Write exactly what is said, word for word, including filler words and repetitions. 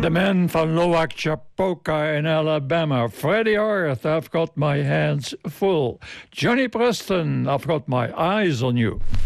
De man van Loachapoka in Alabama. Freddie Earth, I've got my hands full. Johnny Preston, I've got my eyes on you.